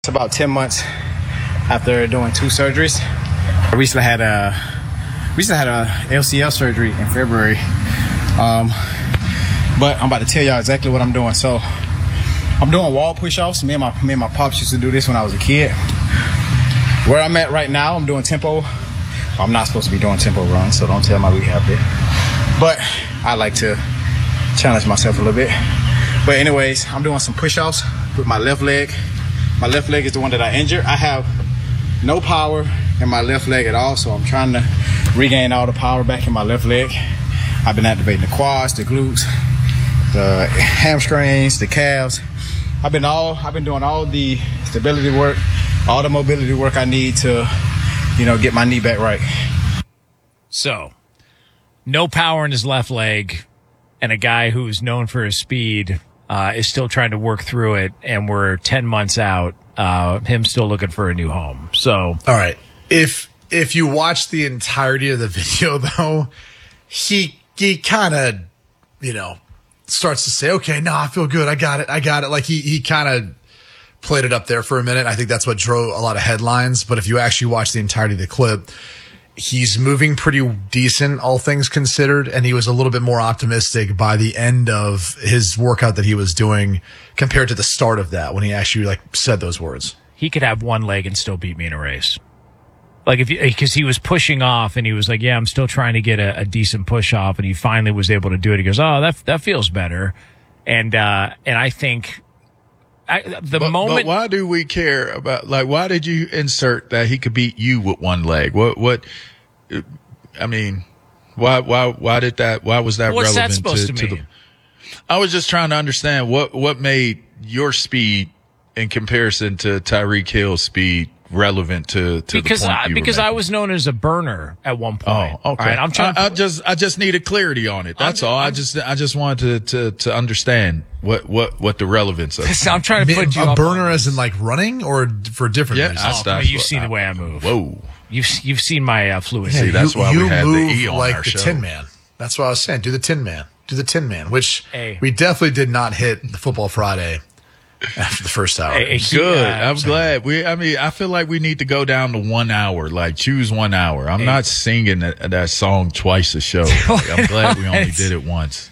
It's about 10 months after doing 2 surgeries. I recently had a LCL surgery in February. But I'm about to tell y'all exactly what I'm doing. So I'm doing wall push-offs. Me and my pops used to do this when I was a kid. Where I'm at right now, I'm doing tempo. I'm not supposed to be doing tempo runs, so don't tell my rehab bit. But I like to challenge myself a little bit. But anyways, I'm doing some push-offs with my left leg. My left leg is the one that I injured. I have no power in my left leg at all, so I'm trying to regain all the power back in my left leg. I've been activating the quads, the glutes, the hamstrings, the calves. I've been doing all the stability work, all the mobility work I need to, get my knee back right. So, no power in his left leg, and a guy who's known for his speed is still trying to work through it, and we're 10 months out, him still looking for a new home. So, all right. If you watch the entirety of the video, though, he kind of, starts to say, okay, no, I feel good. I got it. Like he kind of played it up there for a minute. I think that's what drove a lot of headlines. But if you actually watch the entirety of the clip, he's moving pretty decent, all things considered. And he was a little bit more optimistic by the end of his workout that he was doing compared to the start of that when he actually said those words. He could have one leg and still beat me in a race. Because he was pushing off and he was like, yeah, I'm still trying to get a decent push off. And he finally was able to do it. He goes, oh, that feels better. And I think But why do we care about, why did you insert that he could beat you with one leg? Why was that What's relevant that supposed to mean? I was just trying to understand what made your speed in comparison to Tyreek Hill's speed relevant to the point you were because making. I was known as a burner at one point. Oh, okay. All right, I'm trying. I just needed clarity on it. That's all. I just wanted to understand what the relevance of. I'm trying to put you a up burner on. as in running or for different reasons. You've seen the way I move. Whoa. You've seen my fluidity. See, that's why we had the E on like our the show. Tin Man. That's what I was saying. Do the Tin Man. Which Hey. we definitely did not hit the Football Friday after the first hour. Good. I'm glad. I feel like we need to go down to 1 hour. Choose 1 hour. I'm not singing that song twice a show. I'm glad we only did it once.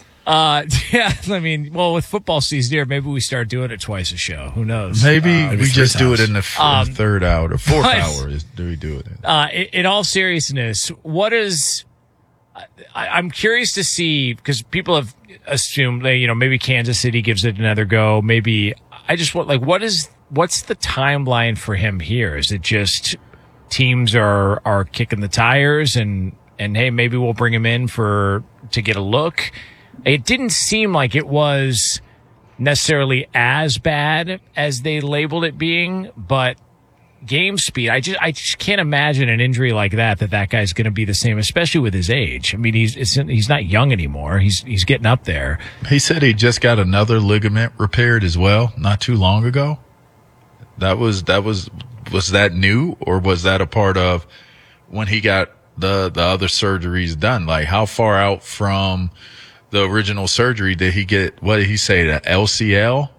With football season here, maybe we start doing it twice a show. Who knows? Maybe we just do it times. in the third hour or fourth hour. Do we do it? In all seriousness, what is? I'm curious to see because people have assumed, maybe Kansas City gives it another go. Maybe I just want what's the timeline for him here? Is it just teams are kicking the tires and hey, maybe we'll bring him in to get a look? It didn't seem like it was necessarily as bad as they labeled it being, but game speed, I just can't imagine an injury like that guy's going to be the same, especially with his age. I mean, he's not young anymore. He's getting up there. He said he just got another ligament repaired as well, not too long ago. Was that new, or was that a part of when he got the other surgeries done? How far out from the original surgery did he get? What did he say? The LCL?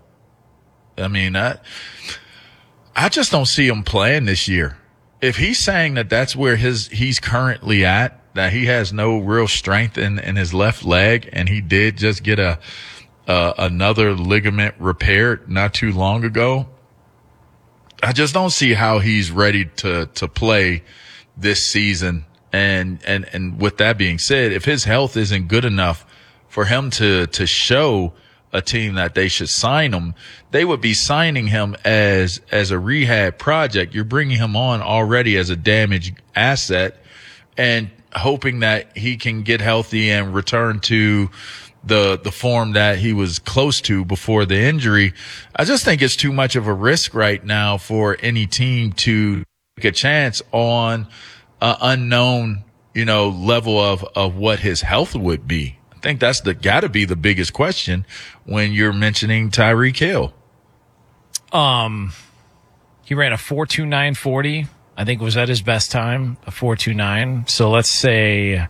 I just don't see him playing this year. If he's saying that's where he's currently at, that he has no real strength in his left leg, and he did just get another ligament repaired not too long ago, I just don't see how he's ready to play this season. And with that being said, if his health isn't good enough for him to show a team that they should sign him, they would be signing him as a rehab project. You're bringing him on already as a damaged asset and hoping that he can get healthy and return to the form that he was close to before the injury. I just think it's too much of a risk right now for any team to take a chance on an unknown, level of what his health would be. I think that's got to be the biggest question when you're mentioning Tyreek Hill. He ran a 4.2940. I think was at his best time, a 4.29. So let's say,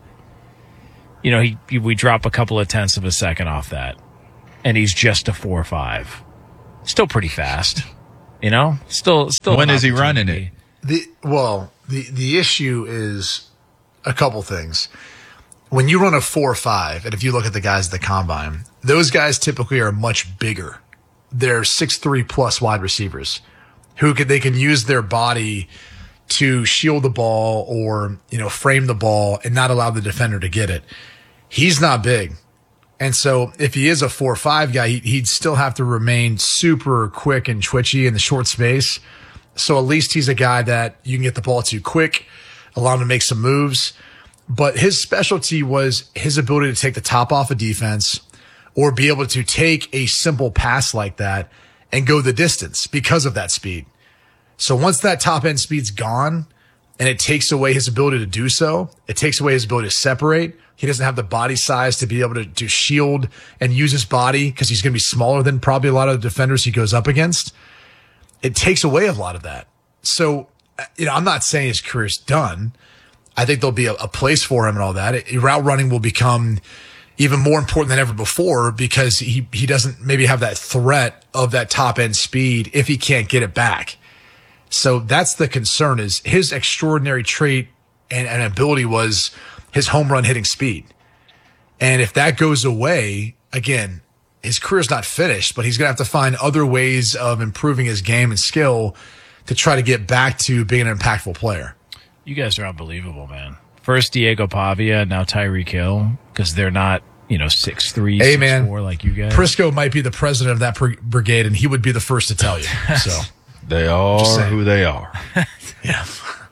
we drop a couple of tenths of a second off that, and he's just a 4.5. Still pretty fast. You know, still. When an is he running opportunity. it? The issue is a couple things. When you run a 4.5, and if you look at the guys at the combine, those guys typically are much bigger. They're 6'3" plus wide receivers they can use their body to shield the ball or, frame the ball and not allow the defender to get it. He's not big. And so if he is a 4.5 guy, he'd still have to remain super quick and twitchy in the short space. So at least he's a guy that you can get the ball to quick, allow him to make some moves. But his specialty was his ability to take the top off a defense or be able to take a simple pass like that and go the distance because of that speed. So once that top end speed's gone and it takes away his ability to do so, it takes away his ability to separate. He doesn't have the body size to be able to shield and use his body because he's going to be smaller than probably a lot of the defenders he goes up against. It takes away a lot of that. So, I'm not saying his career's done. I think there'll be a place for him and all that. Route running will become even more important than ever before because he doesn't maybe have that threat of that top end speed if he can't get it back. So that's the concern is his extraordinary trait and ability was his home run hitting speed. And if that goes away, again, his career's not finished, but he's going to have to find other ways of improving his game and skill to try to get back to being an impactful player. You guys are unbelievable, man. First Diego Pavia, now Tyreek Hill, because they're not, 6'3", hey, 6'4", like you guys. Prisco might be the president of that brigade, and he would be the first to tell you. So They are who they are. yeah.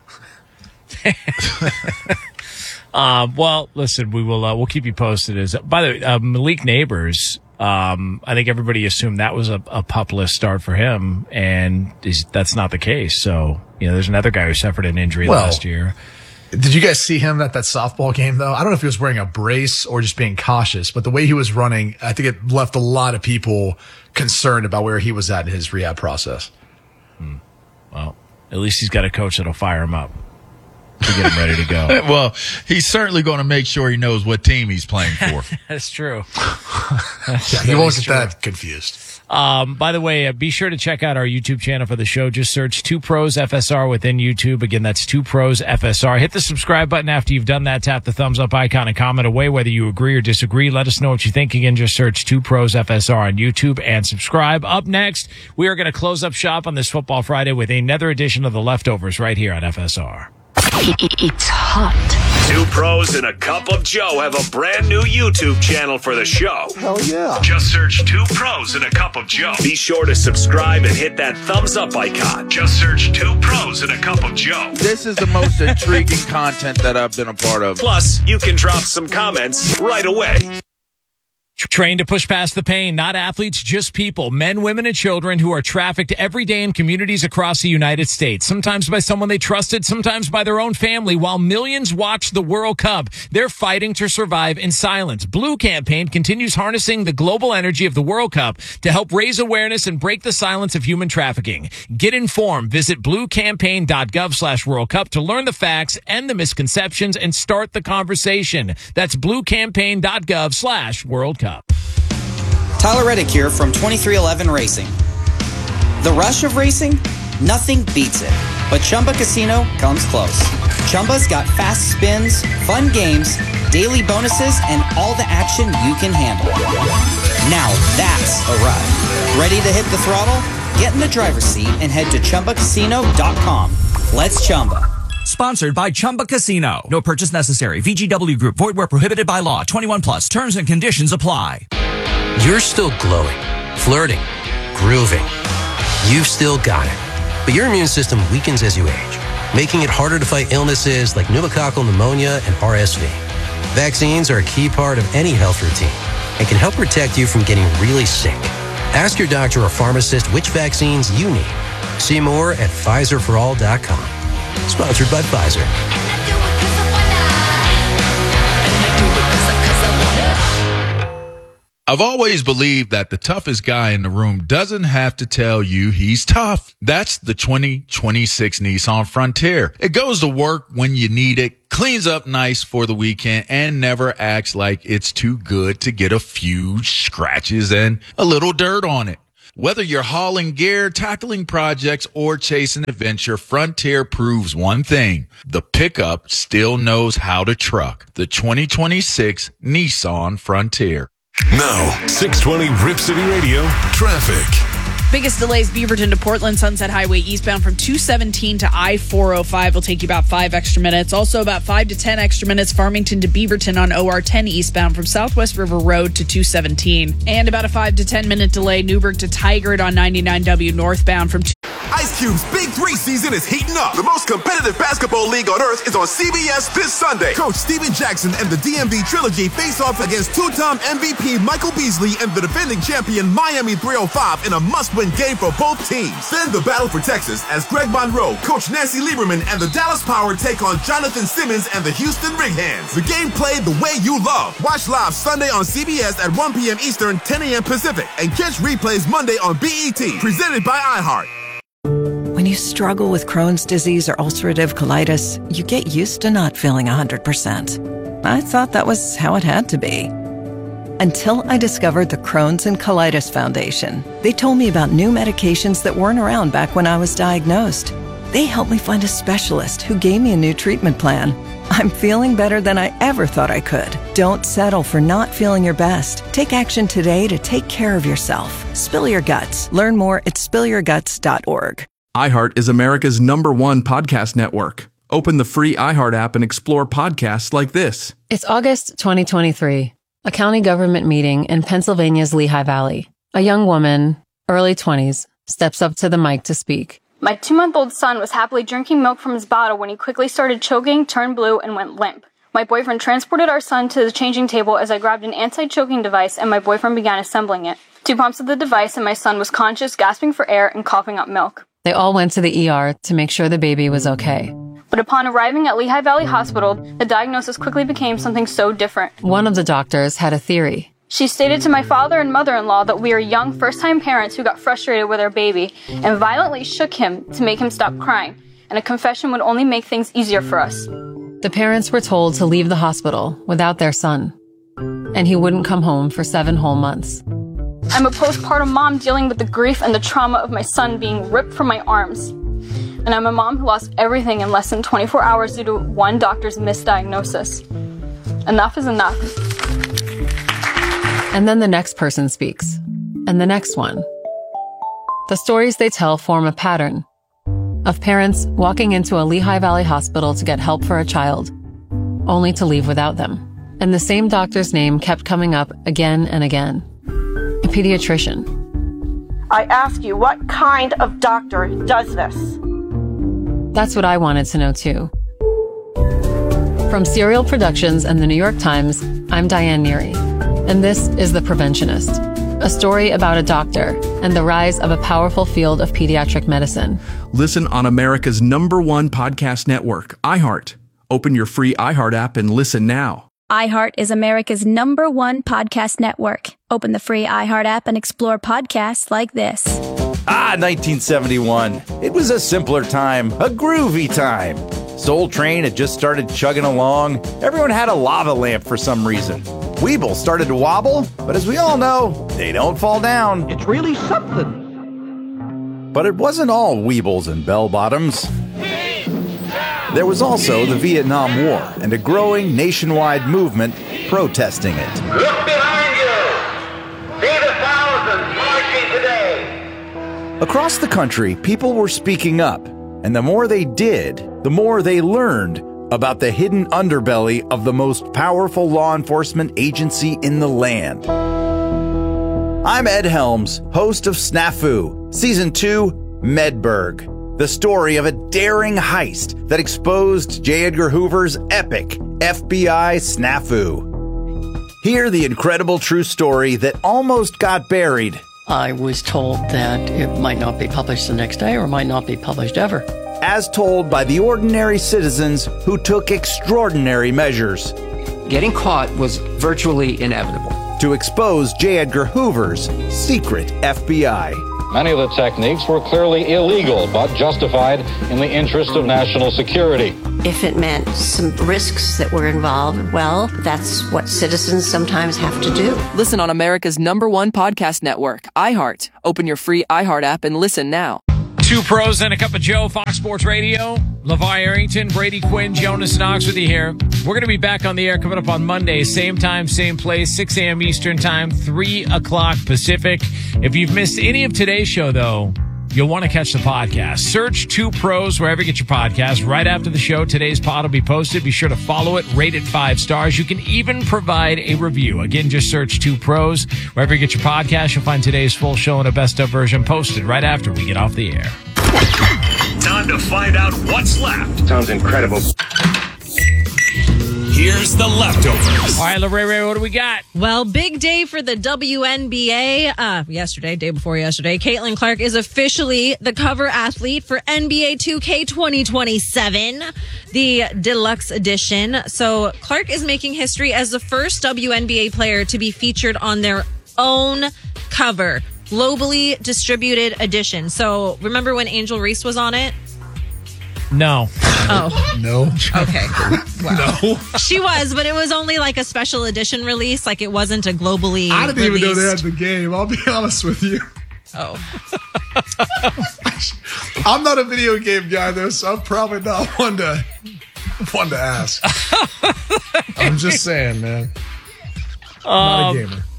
Well, listen, we'll keep you posted. By the way, Malik Neighbors, I think everybody assumed that was a pup-less start for him, and that's not the case. So, there's another guy who suffered an injury last year. Did you guys see him at that softball game, though? I don't know if he was wearing a brace or just being cautious, but the way he was running, I think it left a lot of people concerned about where he was at in his rehab process. Well, at least he's got a coach that'll fire him up to get him ready to go. Well, he's certainly going to make sure he knows what team he's playing for. That's true. He won't get that confused. By the way, be sure to check out our YouTube channel for the show. Just search 2 Pros FSR within YouTube. Again, that's 2 Pros FSR. Hit the subscribe button after you've done that. Tap the thumbs up icon and comment away whether you agree or disagree. Let us know what you think. Again, just search 2 Pros FSR on YouTube and subscribe. Up next, we are going to close up shop on this Football Friday with another edition of The Leftovers right here on FSR. It's hot. 2 Pros and a Cup of Joe have a brand new YouTube channel for the show. Hell yeah. Just search 2 Pros and a Cup of Joe. Be sure to subscribe and hit that thumbs up icon. Just search 2 Pros and a Cup of Joe. This is the most intriguing content that I've been a part of. Plus, you can drop some comments right away. Trained to push past the pain, not athletes, just people, men, women, and children who are trafficked every day in communities across the United States, sometimes by someone they trusted, sometimes by their own family. While millions watch the World Cup, they're fighting to survive in silence. Blue Campaign continues harnessing the global energy of the World Cup to help raise awareness and break the silence of human trafficking. Get informed. Visit bluecampaign.gov/World Cup to learn the facts and the misconceptions and start the conversation. That's bluecampaign.gov/World Cup. Tyler Reddick here from 2311 Racing. The rush of racing? Nothing beats it. But Chumba Casino comes close. Chumba's got fast spins, fun games, daily bonuses, and all the action you can handle. Now that's a ride. Ready to hit the throttle? Get in the driver's seat and head to ChumbaCasino.com. Let's Chumba. Sponsored by Chumba Casino. No purchase necessary. VGW Group. Void where prohibited by law. 21 plus. Terms and conditions apply. You're still glowing, flirting, grooving. You've still got it. But your immune system weakens as you age, making it harder to fight illnesses like pneumococcal pneumonia and RSV. Vaccines are a key part of any health routine and can help protect you from getting really sick. Ask your doctor or pharmacist which vaccines you need. See more at PfizerForAll.com. Sponsored by Pfizer. I've always believed that the toughest guy in the room doesn't have to tell you he's tough. That's the 2026 Nissan Frontier. It goes to work when you need it, cleans up nice for the weekend, and never acts like it's too good to get a few scratches and a little dirt on it. Whether you're hauling gear, tackling projects, or chasing adventure, Frontier proves one thing. The pickup still knows how to truck. The 2026 Nissan Frontier. Now, 620 Rip City Radio, traffic. Biggest delays, Beaverton to Portland Sunset Highway eastbound from 217 to I-405 will take you about 5 extra minutes. Also about 5 to 10 extra minutes, Farmington to Beaverton on OR10 eastbound from Southwest River Road to 217. And about a 5 to 10 minute delay, Newburgh to Tigard on 99W northbound from Ice Cube's Big 3 season is heating up. The most competitive basketball league on earth is on CBS this Sunday. Coach Steven Jackson and the DMV Trilogy face off against two-time MVP Michael Beasley and the defending champion Miami 305 in a must-win game for both teams. Then the battle for Texas as Greg Monroe, Coach Nancy Lieberman, and the Dallas Power take on Jonathan Simmons and the Houston Rig Hands. The game played the way you love. Watch live Sunday on CBS at 1 p.m. Eastern, 10 a.m. Pacific, and catch replays Monday on BET, presented by iHeart. When you struggle with Crohn's disease or ulcerative colitis, you get used to not feeling 100%. I thought that was how it had to be. Until I discovered the Crohn's and Colitis Foundation. They told me about new medications that weren't around back when I was diagnosed. They helped me find a specialist who gave me a new treatment plan. I'm feeling better than I ever thought I could. Don't settle for not feeling your best. Take action today to take care of yourself. Spill your guts. Learn more at spillyourguts.org. iHeart is America's #1 podcast network. Open the free iHeart app and explore podcasts like this. It's August 2023, a county government meeting in Pennsylvania's Lehigh Valley. A young woman, early 20s, steps up to the mic to speak. My 2-month-old son was happily drinking milk from his bottle when he quickly started choking, turned blue, and went limp. My boyfriend transported our son to the changing table as I grabbed an anti-choking device and my boyfriend began assembling it. 2 pumps of the device and my son was conscious, gasping for air, and coughing up milk. They all went to the ER to make sure the baby was okay. But upon arriving at Lehigh Valley Hospital, the diagnosis quickly became something so different. One of the doctors had a theory. She stated to my father and mother-in-law that we are young first-time parents who got frustrated with our baby and violently shook him to make him stop crying, and a confession would only make things easier for us. The parents were told to leave the hospital without their son, and he wouldn't come home for 7 whole months. I'm a postpartum mom dealing with the grief and the trauma of my son being ripped from my arms. And I'm a mom who lost everything in less than 24 hours due to one doctor's misdiagnosis. Enough is enough. And then the next person speaks, and the next one. The stories they tell form a pattern of parents walking into a Lehigh Valley hospital to get help for a child, only to leave without them. And the same doctor's name kept coming up again and again. A pediatrician. I ask you, what kind of doctor does this? That's what I wanted to know too. From Serial Productions and the New York Times, I'm Diane Neary, and this is The Preventionist, a story about a doctor and the rise of a powerful field of pediatric medicine. Listen on America's #1 podcast network, iHeart. Open your free iHeart app and listen now. iHeart is America's #1 podcast network. Open the free iHeart app and explore podcasts like this. 1971. It was a simpler time, a groovy time. Soul Train had just started chugging along. Everyone had a lava lamp for some reason. Weeble started to wobble, but as we all know, they don't fall down. It's really something. But it wasn't all Weebles and bell-bottoms. There was also the Vietnam War and a growing nationwide movement protesting it. Look behind you! See the thousands marching today! Across the country, people were speaking up, and the more they did, the more they learned about the hidden underbelly of the most powerful law enforcement agency in the land. I'm Ed Helms, host of Snafu, Season 2, Medburg. The story of a daring heist that exposed J. Edgar Hoover's epic FBI snafu. Hear the incredible true story that almost got buried. I was told that it might not be published the next day or might not be published ever. As told by the ordinary citizens who took extraordinary measures. Getting caught was virtually inevitable. To expose J. Edgar Hoover's secret FBI. Many of the techniques were clearly illegal, but justified in the interest of national security. If it meant some risks that were involved, well, that's what citizens sometimes have to do. Listen on America's #1 podcast network, iHeart. Open your free iHeart app and listen now. 2 pros and a cup of Joe, Fox Sports Radio. LeVar Arrington, Brady Quinn, Jonas Knox with you here. We're going to be back on the air coming up on Monday. Same time, same place, 6 a.m. Eastern time, 3 o'clock Pacific. If you've missed any of today's show, though, you'll want to catch the podcast. Search 2 Pros wherever you get your podcast. Right after the show, today's pod will be posted. Be sure to follow it, rate it 5 stars. You can even provide a review. Again, just search 2 Pros. Wherever you get your podcast, you'll find today's full show and a best of version posted right after we get off the air. Time to find out what's left. Sounds incredible. Here's the leftovers. All right, Ray, what do we got? Well, big day for the WNBA. Day before yesterday, Caitlin Clark is officially the cover athlete for NBA 2K 2027, the deluxe edition. So Clark is making history as the first WNBA player to be featured on their own cover, globally distributed edition. So remember when Angel Reese was on it? No. Oh. No. Okay. Well, No. she was, but it was only like a special edition release. Like it wasn't a globally I didn't even know they released. had the game. I'll be honest with you. Oh. I'm not a video game guy, though, so I'm probably not one to ask. I'm just saying, man. Not a gamer.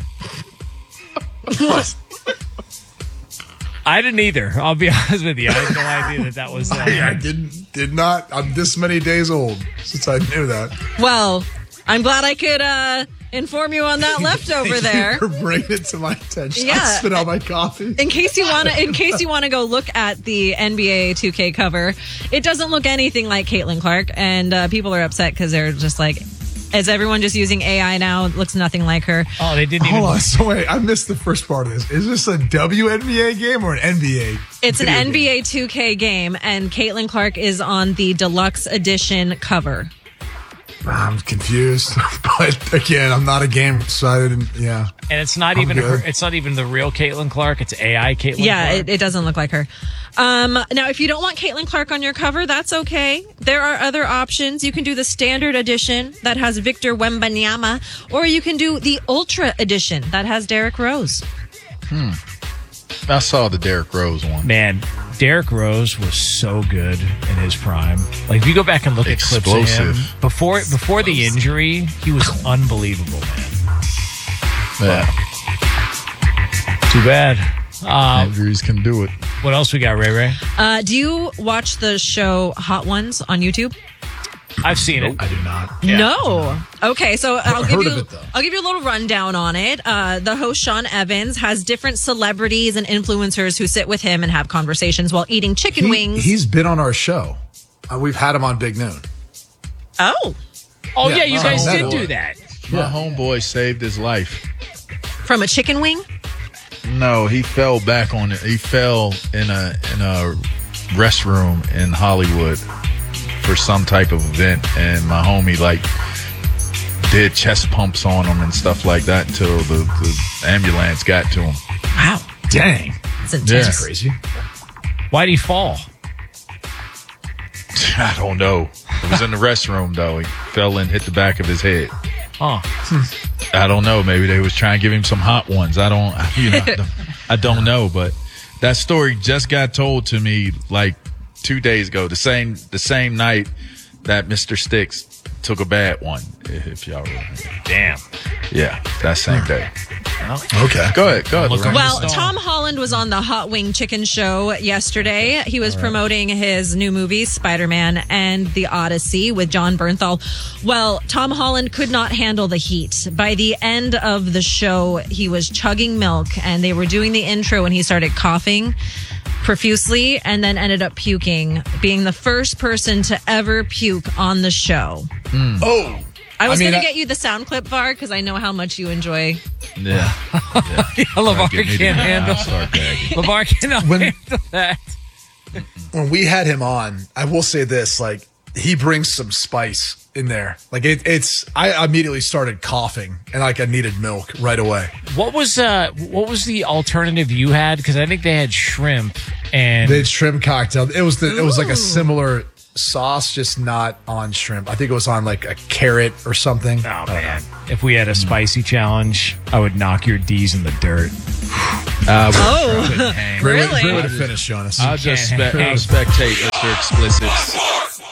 I didn't either. I'll be honest with you. I had no idea that was. I did not. I'm this many days old since I knew that. Well, I'm glad I could inform you on that leftover there. For bringing it to my attention. Yeah. I spit out my coffee. In case you want to go look at the NBA 2K cover, it doesn't look anything like Caitlin Clark, and people are upset because they're just like, is everyone just using AI now? It looks nothing like her. Oh, they didn't even. Hold on. So wait, I missed the first part of this. Is this a WNBA game or an NBA? It's an video game? NBA 2K game, and Caitlin Clark is on the deluxe edition cover. I'm confused, but again, I'm not a gamer, so I didn't. Yeah, And it's not I'm even good. her. It's not even the real Caitlin Clark. It's AI Caitlin Yeah, Clark. it doesn't look like her. Now, if you don't want Caitlin Clark on your cover, that's okay. There are other options. You can do the standard edition that has Victor Wembanyama, or you can do the Ultra edition that has Derrick Rose. I saw the Derrick Rose one. Man, Derrick Rose was so good in his prime. Like, if you go back and look at clips of him Explosive. before the injury, he was unbelievable, man. Yeah. Too bad. Injuries can do it. What else we got, Ray? Do you watch the show Hot Ones on YouTube? I've seen it. I do not. Yeah. No. Okay, so I'll give heard you of it, though. I'll give you a little rundown on it. The host Sean Evans has different celebrities and influencers who sit with him and have conversations while eating chicken wings. He's been on our show. We've had him on Big Noon. Oh, Yeah, you guys I did know do it. that. My homeboy saved his life. from a chicken wing? No, he fell back on it. He fell in a restroom in Hollywood for some type of event, and my homie did chest pumps on him and stuff like that until the ambulance got to him. Wow. Dang. That's intense. That's crazy. Why'd he fall? I don't know. It was in the restroom though. He fell and hit the back of his head. Oh. I don't know. Maybe they was trying to give him some hot ones. I don't know. But that story just got told to me like 2 days ago. The same night that Mr. Sticks took a bad one. If y'all remember. Damn. Yeah, that same day. Okay. Go ahead. Well, Tom Holland was on the Hot Wing Chicken Show yesterday. He was promoting his new movie, Spider-Man and the Odyssey, with John Bernthal. Well, Tom Holland could not handle the heat. By the end of the show, he was chugging milk, and they were doing the intro, and he started coughing profusely and then ended up puking, being the first person to ever puke on the show. Oh. I was going to get you the sound clip, Var, because I know how much you enjoy. Yeah. LeVar can't handle LeVar cannot handle that. When we had him on, I will say this, like, he brings some spice in there. Like I immediately started coughing and like I needed milk right away. What was the alternative you had? Because I think they had shrimp and they had shrimp cocktail. It was like a similar sauce, just not on shrimp. I think it was on like a carrot or something. Oh man! If we had a spicy challenge, I would knock your D's in the dirt. Really? Way to finish, Jonas. I'll just spectate Mr. Explicit.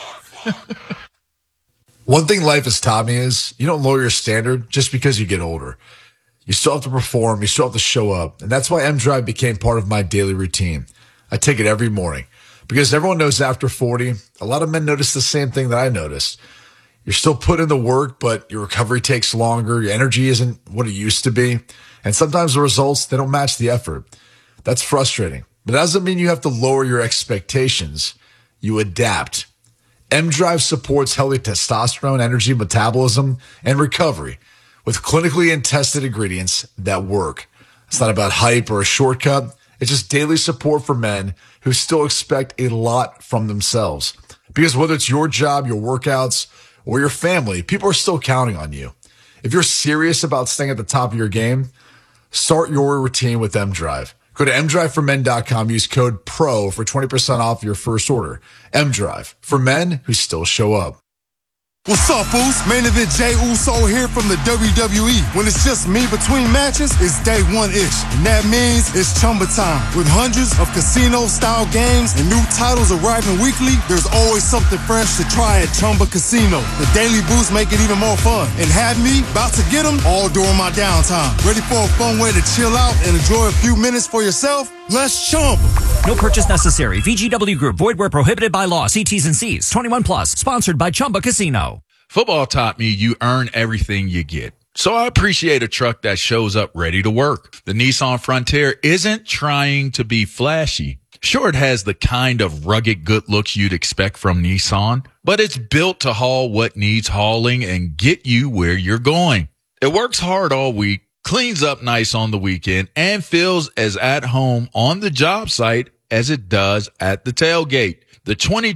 One thing life has taught me is you don't lower your standard just because you get older. You still have to perform. You still have to show up. And that's why M-Drive became part of my daily routine. I take it every morning because everyone knows after 40, a lot of men notice the same thing that I noticed. You're still putting in the work, but your recovery takes longer. Your energy isn't what it used to be. And sometimes the results, they don't match the effort. That's frustrating. But that doesn't mean you have to lower your expectations. You adapt. M-Drive supports healthy testosterone, energy, metabolism, and recovery with clinically tested ingredients that work. It's not about hype or a shortcut. It's just daily support for men who still expect a lot from themselves. Because whether it's your job, your workouts, or your family, people are still counting on you. If you're serious about staying at the top of your game, start your routine with M-Drive. Go to mdriveformen.com. Use code PRO for 20% off your first order. M-Drive, for men who still show up. What's up, Uso? Main event Jey Uso here from the WWE. When it's just me between matches, it's day one-ish. And that means it's Chumba time. With hundreds of casino-style games and new titles arriving weekly, there's always something fresh to try at Chumba Casino. The daily boosts make it even more fun. And have me about to get them all during my downtime. Ready for a fun way to chill out and enjoy a few minutes for yourself? Let's Chumba. No purchase necessary. VGW Group. Void where prohibited by law. See T's and C's. 21 plus. Sponsored by Chumba Casino. Football taught me you earn everything you get. So I appreciate a truck that shows up ready to work. The Nissan Frontier isn't trying to be flashy. Sure, it has the kind of rugged good looks you'd expect from Nissan, but it's built to haul what needs hauling and get you where you're going. It works hard all week, cleans up nice on the weekend, and feels as at home on the job site as it does at the tailgate. The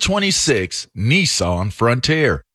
2026 Nissan Frontier.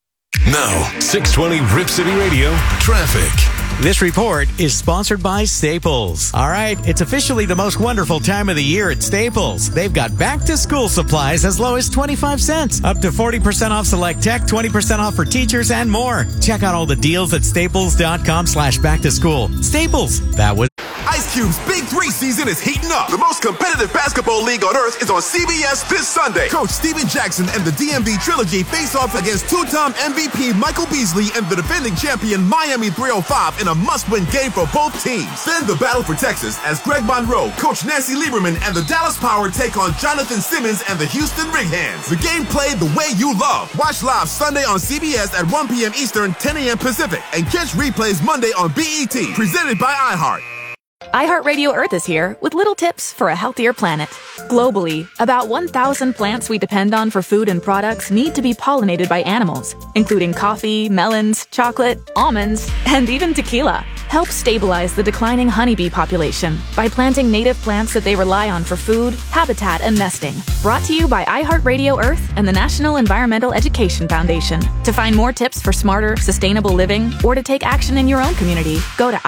Now, 620 Rip City Radio, traffic. This report is sponsored by Staples. All right, it's officially the most wonderful time of the year at Staples. They've got back-to-school supplies as low as 25 cents, up to 40% off select tech, 20% off for teachers, and more. Check out all the deals at staples.com/back-to-school. Staples, that was... Ice Cube's Big 3 season is heating up. The most competitive basketball league on earth is on CBS this Sunday. Coach Steven Jackson and the DMV Trilogy face off against two-time MVP Michael Beasley and the defending champion Miami 305 in a must-win game for both teams. Then the battle for Texas as Greg Monroe, Coach Nancy Lieberman, and the Dallas Power take on Jonathan Simmons and the Houston Rig Hands. The game played the way you love. Watch live Sunday on CBS at 1 p.m. Eastern, 10 a.m. Pacific, and catch replays Monday on BET. Presented by iHeart. iHeartRadio Earth is here with little tips for a healthier planet. Globally, about 1,000 plants we depend on for food and products need to be pollinated by animals, including coffee, melons, chocolate, almonds, and even tequila. Help stabilize the declining honeybee population by planting native plants that they rely on for food, habitat, and nesting. Brought to you by iHeartRadio Earth and the National Environmental Education Foundation. To find more tips for smarter, sustainable living, or to take action in your own community, go to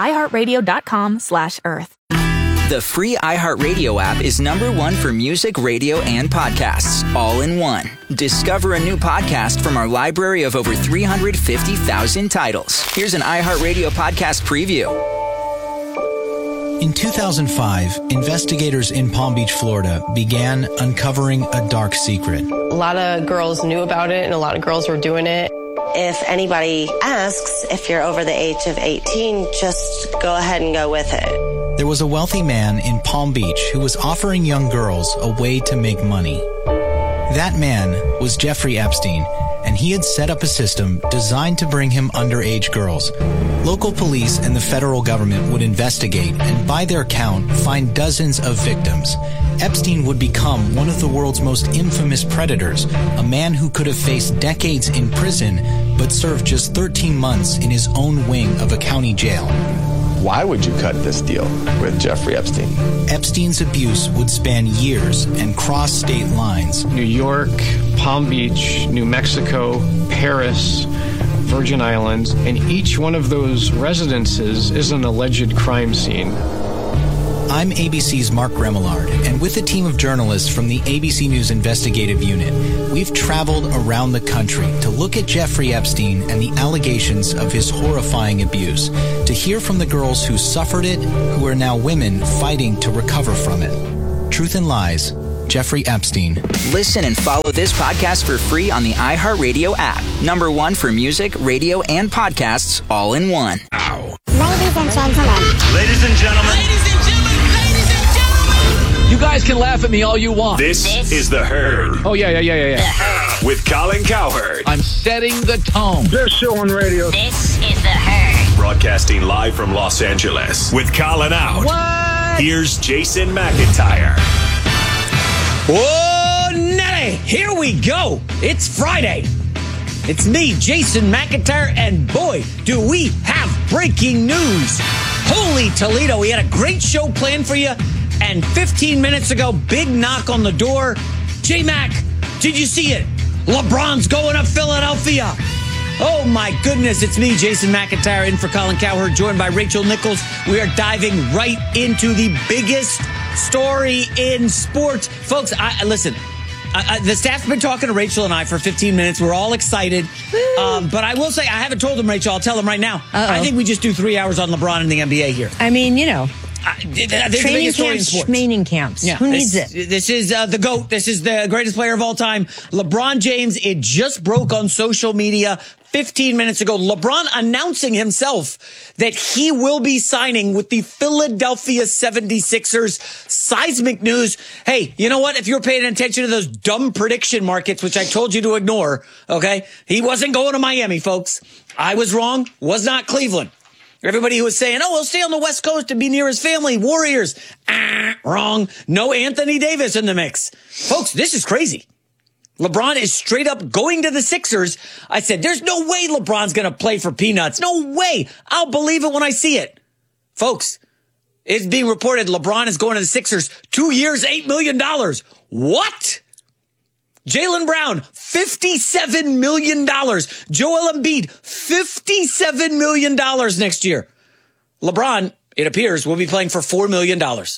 iHeartRadio.com/Earth. The free iHeartRadio app is #1 for music, radio, and podcasts, all in one. Discover a new podcast from our library of over 350,000 titles. Here's an iHeartRadio podcast preview. In 2005, investigators in Palm Beach, Florida, began uncovering a dark secret. A lot of girls knew about it, and a lot of girls were doing it. If anybody asks if you're over the age of 18, just go ahead and go with it. There was a wealthy man in Palm Beach who was offering young girls a way to make money. That man was Jeffrey Epstein, and he had set up a system designed to bring him underage girls. Local police and the federal government would investigate and, by their count, find dozens of victims. Epstein would become one of the world's most infamous predators, a man who could have faced decades in prison but served just 13 months in his own wing of a county jail. Why would you cut this deal with Jeffrey Epstein? Epstein's abuse would span years and cross state lines. New York, Palm Beach, New Mexico, Paris, Virgin Islands, and each one of those residences is an alleged crime scene. I'm ABC's Mark Remillard, and with a team of journalists from the ABC News Investigative Unit, we've traveled around the country to look at Jeffrey Epstein and the allegations of his horrifying abuse, to hear from the girls who suffered it, who are now women fighting to recover from it. Truth and Lies, Jeffrey Epstein. Listen and follow this podcast for free on the iHeartRadio app. Number one for music, radio, and podcasts all in one. Ow. Ladies and gentlemen. Ladies and gentlemen. You guys can laugh at me all you want. This is The Herd. Oh, yeah. The Herd. With Colin Cowherd. I'm setting the tone. Best show on radio. This is The Herd. Broadcasting live from Los Angeles. With Colin out. What? Here's Jason McIntyre. Oh, Nelly, here we go. It's Friday. It's me, Jason McIntyre, and boy, do we have breaking news. Holy Toledo, we had a great show planned for you. And 15 minutes ago, big knock on the door. J-Mac, did you see it? LeBron's going to Philadelphia. Oh, my goodness. It's me, Jason McIntyre, in for Colin Cowherd, joined by Rachel Nichols. We are diving right into the biggest story in sports. Folks, listen, the staff's been talking to Rachel and I for 15 minutes. We're all excited. But I will say, I haven't told them, Rachel. I'll tell them right now. I think we just do 3 hours on LeBron in the NBA here. I mean, you know. Training camps, schmaining camps. Yeah, Who needs it? This is the GOAT. This is the greatest player of all time. LeBron James. It just broke on social media 15 minutes ago. LeBron announcing himself that he will be signing with the Philadelphia 76ers. Seismic news. Hey, you know what? If you're paying attention to those dumb prediction markets, which I told you to ignore, okay? He wasn't going to Miami, folks. I was wrong. Was not Cleveland. Everybody who was saying, oh, he'll stay on the West Coast to be near his family, Warriors. Wrong. No Anthony Davis in the mix. Folks, this is crazy. LeBron is straight up going to the Sixers. I said, there's no way LeBron's going to play for peanuts. No way. I'll believe it when I see it. Folks, it's being reported LeBron is going to the Sixers. 2 years, $8 million. What? Jaylen Brown, $57 million. Joel Embiid, $57 million next year. LeBron, it appears, will be playing for $4 million.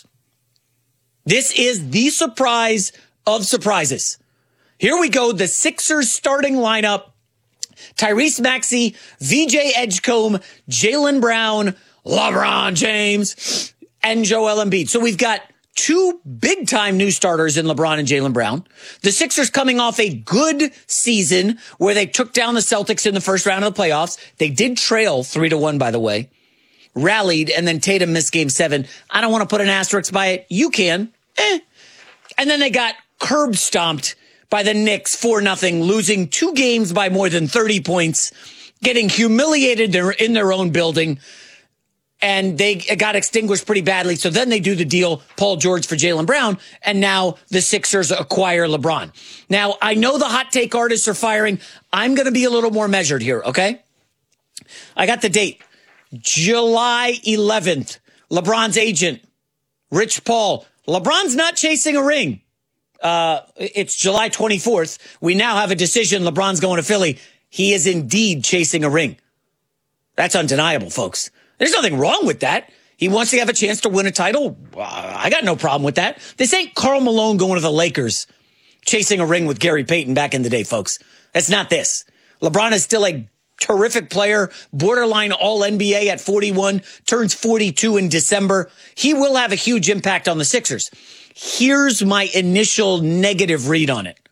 This is the surprise of surprises. Here we go. The Sixers starting lineup. Tyrese Maxey, VJ Edgecombe, Jaylen Brown, LeBron James, and Joel Embiid. So we've got two big-time new starters in LeBron and Jaylen Brown. The Sixers coming off a good season where they took down the Celtics in the first round of the playoffs. They did trail 3-1, by the way. Rallied, and then Tatum missed Game 7. I don't want to put an asterisk by it. You can. And then they got curb stomped by the Knicks 4-0, losing 2 games by more than 30 points, getting humiliated in their own building. And they got extinguished pretty badly. So then they do the deal, Paul George for Jaylen Brown. And now the Sixers acquire LeBron. Now, I know the hot take artists are firing. I'm going to be a little more measured here, okay? I got the date. July 11th. LeBron's agent, Rich Paul. LeBron's not chasing a ring. It's July 24th. We now have a decision. LeBron's going to Philly. He is indeed chasing a ring. That's undeniable, folks. There's nothing wrong with that. He wants to have a chance to win a title. I got no problem with that. This ain't Karl Malone going to the Lakers, chasing a ring with Gary Payton back in the day, folks. That's not this. LeBron is still a terrific player, borderline All-NBA at 41, turns 42 in December. He will have a huge impact on the Sixers. Here's my initial negative read on it.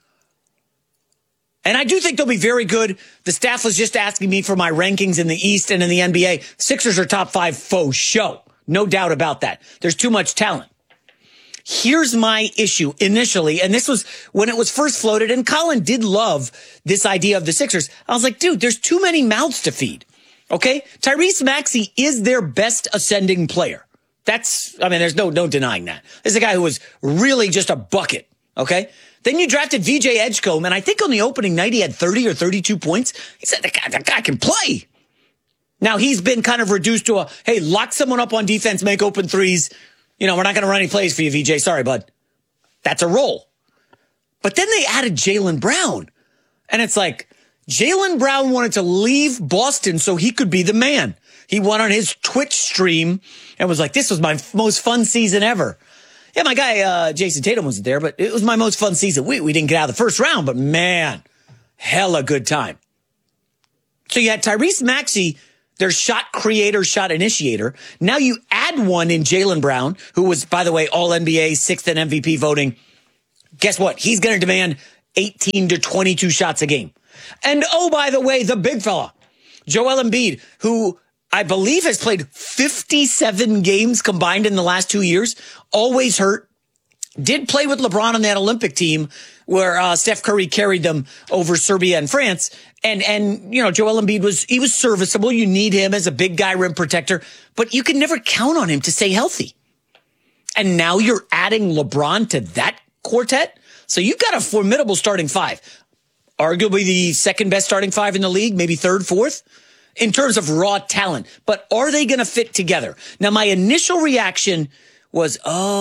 And I do think they'll be very good. The staff was just asking me for my rankings in the East and in the NBA. Sixers are top 5 faux show. No doubt about that. There's too much talent. Here's my issue initially, and this was when it was first floated, and Colin did love this idea of the Sixers. I was like, dude, there's too many mouths to feed. Okay? Tyrese Maxey is their best ascending player. There's no denying that. This is a guy who was really just a bucket. Okay? Then you drafted VJ Edgecombe, and I think on the opening night he had 30 or 32 points. He said, that guy can play. Now, he's been kind of reduced to hey, lock someone up on defense, make open threes. We're not going to run any plays for you, VJ. Sorry, bud. That's a role. But then they added Jaylen Brown. And it's like, Jaylen Brown wanted to leave Boston so he could be the man. He went on his Twitch stream and was like, this was my most fun season ever. Yeah, my guy, Jason Tatum wasn't there, but it was my most fun season. We didn't get out of the first round, but man, hella good time. So you had Tyrese Maxey, their shot creator, shot initiator. Now you add one in Jaylen Brown, who was, by the way, all NBA, 6th in MVP voting. Guess what? He's going to demand 18 to 22 shots a game. And oh, by the way, the big fella, Joel Embiid, who I believe has played 57 games combined in the last 2 years, always hurt, did play with LeBron on that Olympic team where Steph Curry carried them over Serbia and France. And Joel Embiid was serviceable. You need him as a big guy rim protector, but you can never count on him to stay healthy. And now you're adding LeBron to that quartet. So you've got a formidable starting five, arguably the second best starting five in the league, maybe third, fourth in terms of raw talent. But are they going to fit together? Now, my initial reaction was,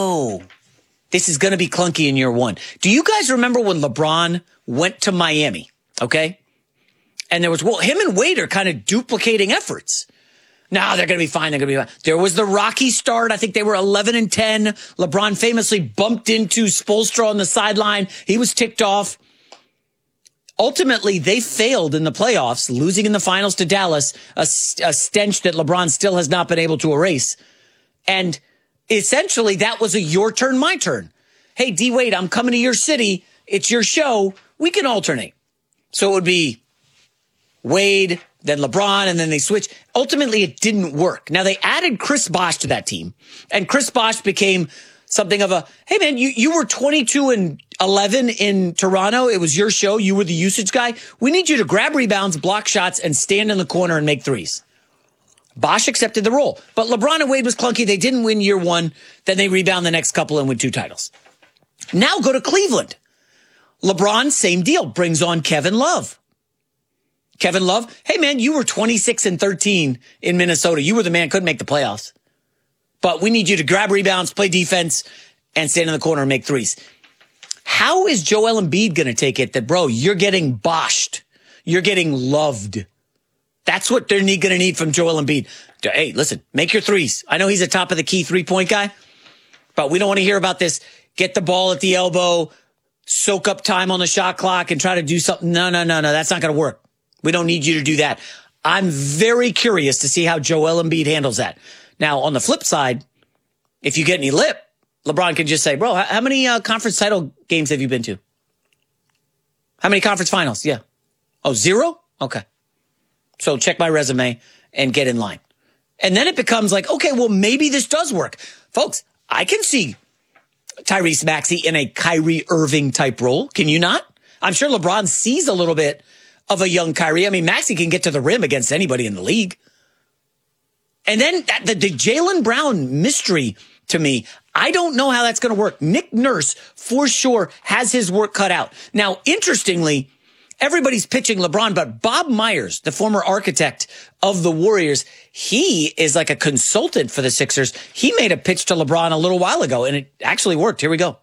this is going to be clunky in year one. Do you guys remember when LeBron went to Miami? Okay. And there was, him and Wade are kind of duplicating efforts. No, they're going to be fine. They're going to be fine. There was the rocky start. I think they were 11-10. LeBron famously bumped into Spoelstra on the sideline. He was ticked off. Ultimately, they failed in the playoffs, losing in the finals to Dallas, a stench that LeBron still has not been able to erase. And essentially, that was a your turn, my turn. Hey, D Wade, I'm coming to your city. It's your show. We can alternate. So it would be Wade, then LeBron, and then they switched. Ultimately, it didn't work. Now, they added Chris Bosh to that team, and Chris Bosh became something of a, hey, man, you were 22-11 in Toronto. It was your show. You were the usage guy. We need you to grab rebounds, block shots, and stand in the corner and make threes. Bosh accepted the role. But LeBron and Wade was clunky. They didn't win year one. Then they rebound the next couple and win 2 titles. Now go to Cleveland. LeBron, same deal, brings on Kevin Love. Kevin Love, hey, man, you were 26-13 in Minnesota. You were the man, couldn't make the playoffs. But we need you to grab rebounds, play defense, and stand in the corner and make threes. How is Joel Embiid going to take it that, bro, you're getting boshed? You're getting loved. That's what they're going to need from Joel Embiid. Hey, listen, make your threes. I know he's a top of the key 3-point guy, but we don't want to hear about this. Get the ball at the elbow, soak up time on the shot clock, and try to do something. No. That's not going to work. We don't need you to do that. I'm very curious to see how Joel Embiid handles that. Now, on the flip side, if you get any lip, LeBron can just say, bro, how many conference title games have you been to? How many conference finals? Yeah. Oh, 0? Okay. So check my resume and get in line. And then it becomes like, okay, well, maybe this does work. Folks, I can see Tyrese Maxey in a Kyrie Irving type role. Can you not? I'm sure LeBron sees a little bit of a young Kyrie. I mean, Maxey can get to the rim against anybody in the league. And then the Jaylen Brown mystery to me, I don't know how that's going to work. Nick Nurse, for sure, has his work cut out. Now, interestingly, everybody's pitching LeBron, but Bob Myers, the former architect of the Warriors, he is like a consultant for the Sixers. He made a pitch to LeBron a little while ago, and it actually worked. Here we go.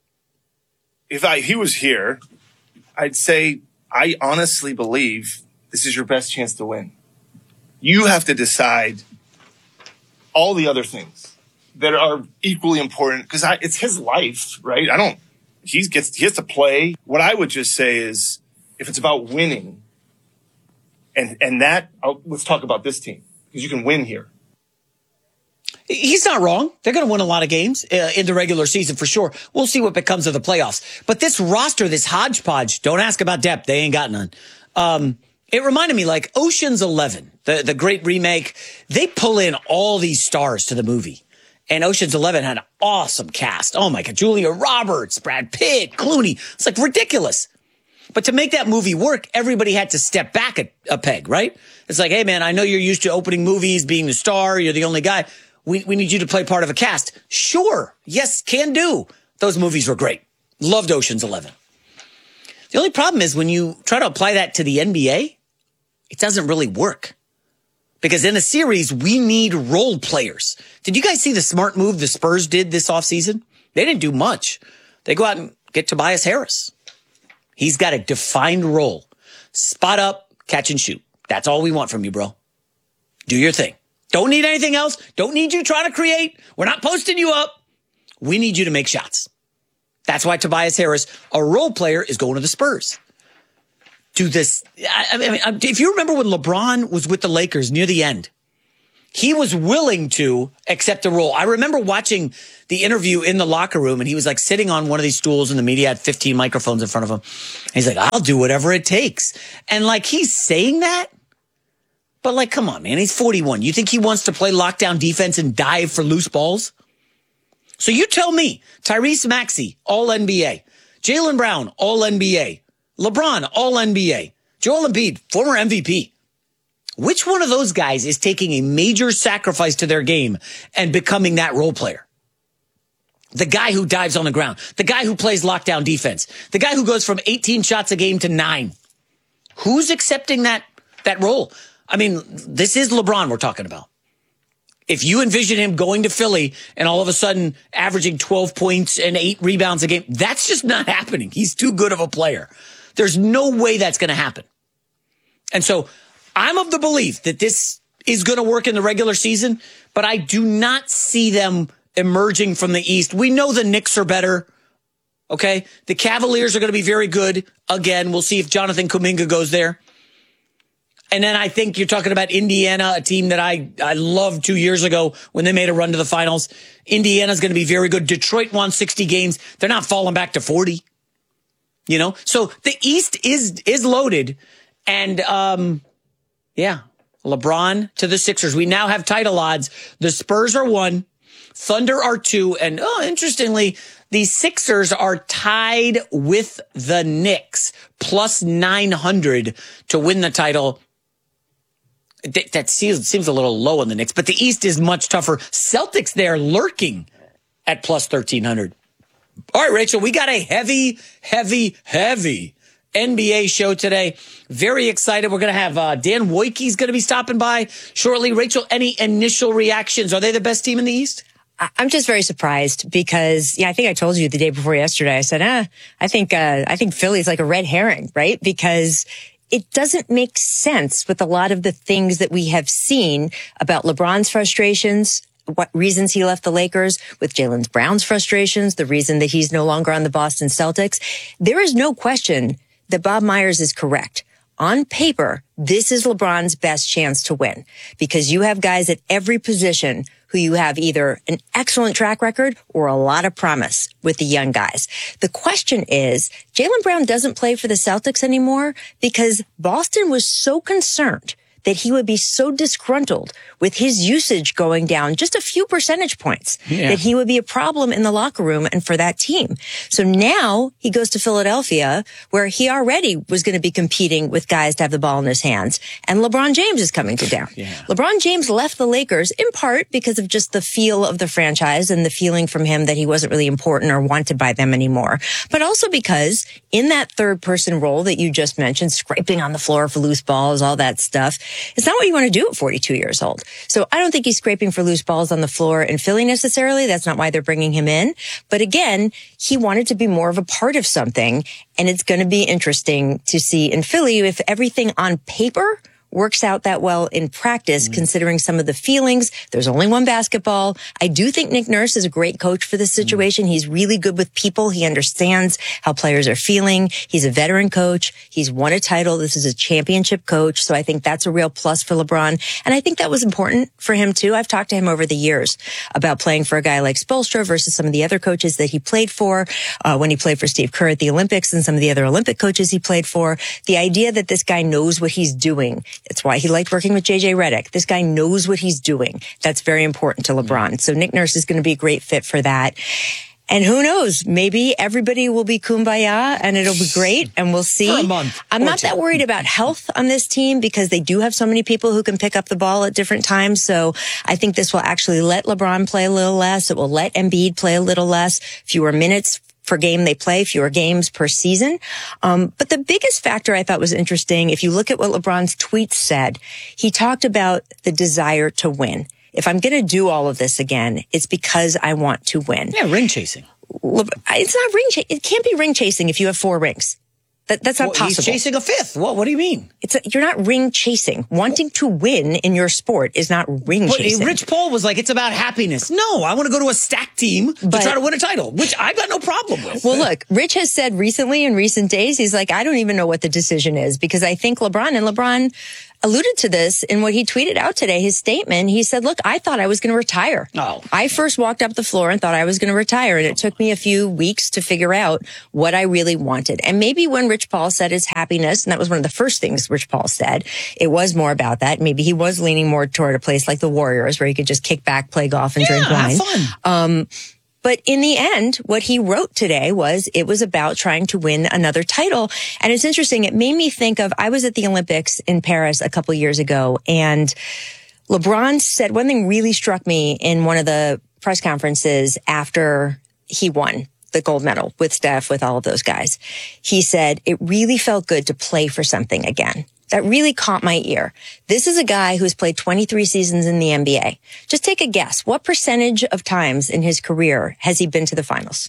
If he was here, I'd say I honestly believe this is your best chance to win. You have to decide all the other things that are equally important because it's his life, right? He has to play. What I would just say is if it's about winning and that, let's talk about this team because you can win here. He's not wrong. They're going to win a lot of games in the regular season for sure. We'll see what becomes of the playoffs. But this roster, this hodgepodge, don't ask about depth. They ain't got none. It reminded me like Ocean's 11, the great remake. They pull in all these stars to the movie. And Ocean's 11 had an awesome cast. Oh my God. Julia Roberts, Brad Pitt, Clooney. It's like ridiculous. But to make that movie work, everybody had to step back a peg, right? It's like, hey man, I know you're used to opening movies, being the star. You're the only guy. We need you to play part of a cast. Sure. Yes, can do. Those movies were great. Loved Ocean's 11. The only problem is when you try to apply that to the NBA, it doesn't really work. Because in a series, we need role players. Did you guys see the smart move the Spurs did this offseason? They didn't do much. They go out and get Tobias Harris. He's got a defined role. Spot up, catch and shoot. That's all we want from you, bro. Do your thing. Don't need anything else. Don't need you trying to create. We're not posting you up. We need you to make shots. That's why Tobias Harris, a role player, is going to the Spurs. Do this. I mean, if you remember when LeBron was with the Lakers near the end, he was willing to accept a role. I remember watching the interview in the locker room, and he was like sitting on one of these stools, and the media had 15 microphones in front of him. And he's like, I'll do whatever it takes. And like, he's saying that, but like, come on, man, he's 41. You think he wants to play lockdown defense and dive for loose balls? So you tell me, Tyrese Maxey, all NBA, Jaylen Brown, all NBA, LeBron, all NBA, Joel Embiid, former MVP. Which one of those guys is taking a major sacrifice to their game and becoming that role player? The guy who dives on the ground, the guy who plays lockdown defense, the guy who goes from 18 shots a game to 9. Who's accepting that role? I mean, this is LeBron we're talking about. If you envision him going to Philly and all of a sudden averaging 12 points and 8 rebounds a game, that's just not happening. He's too good of a player. There's no way that's going to happen. And so I'm of the belief that this is going to work in the regular season, but I do not see them emerging from the East. We know the Knicks are better. Okay. The Cavaliers are going to be very good. Again, we'll see if Jonathan Kuminga goes there. And then I think you're talking about Indiana, a team that I loved 2 years ago when they made a run to the finals. Indiana's going to be very good. Detroit won 60 games. They're not falling back to 40. You know, so the East is loaded. And, yeah, LeBron to the Sixers. We now have title odds. The Spurs are 1, Thunder are 2. And, interestingly, the Sixers are tied with the Knicks, plus 900 to win the title. That seems a little low on the Knicks, but the East is much tougher. Celtics there lurking at plus 1,300. All right, Rachel, we got a heavy NBA show today. Very excited. We're going to have Dan Wojcicki's going to be stopping by shortly. Rachel, any initial reactions? Are they the best team in the East? I'm just very surprised because, I think I told you the day before yesterday, I said, I think Philly's like a red herring, right? Because it doesn't make sense with a lot of the things that we have seen about LeBron's frustrations, what reasons he left the Lakers, with Jaylen Brown's frustrations, the reason that he's no longer on the Boston Celtics. There is no question that Bob Myers is correct. On paper, this is LeBron's best chance to win because you have guys at every position who you have either an excellent track record or a lot of promise with the young guys. The question is, Jaylen Brown doesn't play for the Celtics anymore because Boston was so concerned that he would be so disgruntled with his usage going down just a few percentage points, that he would be a problem in the locker room and for that team. So now he goes to Philadelphia, where he already was going to be competing with guys to have the ball in his hands. And LeBron James is coming to town. LeBron James left the Lakers in part because of just the feel of the franchise and the feeling from him that he wasn't really important or wanted by them anymore. But also because in that third person role that you just mentioned, scraping on the floor for loose balls, all that stuff, it's not what you want to do at 42 years old. So I don't think he's scraping for loose balls on the floor in Philly necessarily. That's not why they're bringing him in. But again, he wanted to be more of a part of something. And it's going to be interesting to see in Philly if everything on paper works out that well in practice, considering some of the feelings. There's only one basketball. I do think Nick Nurse is a great coach for this situation. He's really good with people. He understands how players are feeling. He's a veteran coach. He's won a title. This is a championship coach. So I think that's a real plus for LeBron. And I think that was important for him too. I've talked to him over the years about playing for a guy like Spoelstra versus some of the other coaches that he played for, when he played for Steve Kerr at the Olympics and some of the other Olympic coaches he played for. The idea that this guy knows what he's doing. It's why he liked working with JJ Redick. This guy knows what he's doing. That's very important to LeBron. So Nick Nurse is going to be a great fit for that. And who knows? Maybe everybody will be kumbaya and it'll be great and we'll see. For a month. I'm not that worried about health on this team because they do have so many people who can pick up the ball at different times. So I think this will actually let LeBron play a little less. It will let Embiid play a little less, fewer minutes per game they play, fewer games per season. But the biggest factor I thought was interesting, if you look at what LeBron's tweets said, he talked about the desire to win. If I'm going to do all of this again, it's because I want to win. Yeah, ring chasing. It's not ring chasing. It can't be ring chasing if you have 4 rings. That's not possible. He's chasing a 5th. What do you mean? You're not ring chasing. Wanting to win in your sport is not ring chasing. Rich Paul was like, it's about happiness. No, I want to go to a stack team to try to win a title, which I've got no problem with. Well, look, Rich has said recently in recent days, he's like, I don't even know what the decision is because I think LeBron alluded to this in what he tweeted out today, his statement. He said, look, I thought I was going to retire. Oh. I first walked up the floor and thought I was going to retire. And it took me a few weeks to figure out what I really wanted. And maybe when Rich Paul said his happiness, and that was one of the first things Rich Paul said, it was more about that. Maybe he was leaning more toward a place like the Warriors where he could just kick back, play golf, and drink wine. Have fun. But in the end, what he wrote today was it was about trying to win another title. And it's interesting. It made me think of, I was at the Olympics in Paris a couple years ago, and LeBron said one thing really struck me in one of the press conferences after he won the gold medal with Steph, with all of those guys. He said, it really felt good to play for something again. That really caught my ear. This is a guy who's played 23 seasons in the NBA. Just take a guess. What percentage of times in his career has he been to the finals?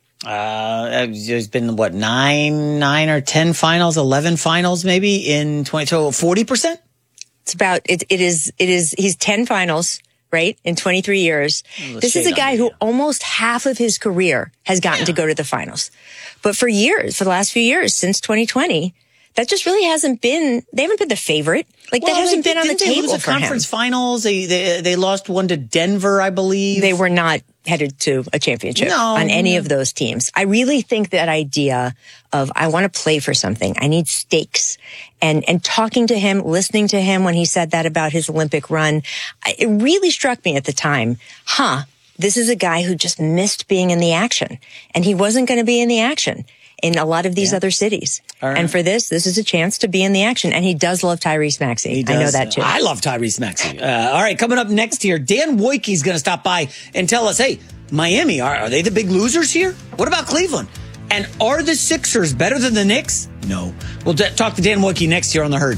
There's been, 9 or 10 finals, 11 finals maybe in 20, so 40%? It's about, he's 10 finals, right? In 23 years. This is a guy who almost half of his career has gotten to go to the finals. But for the last few years, since 2020, that just really hasn't been, they haven't been the favorite. That hasn't been on the table for him. They lose the conference finals. They lost one to Denver, I believe. They were not headed to a championship on any of those teams. I really think that idea of, I want to play for something. I need stakes. And talking to him, listening to him when he said that about his Olympic run, it really struck me at the time, this is a guy who just missed being in the action. And he wasn't going to be in the action in a lot of these other cities. Right. And for this is a chance to be in the action. And he does love Tyrese Maxey. I know that too. I love Tyrese Maxey. All right, coming up next here, Dan Wojcicki's going to stop by and tell us, hey, Miami, are they the big losers here? What about Cleveland? And are the Sixers better than the Knicks? No. We'll talk to Dan Wojcicki next here on The Herd.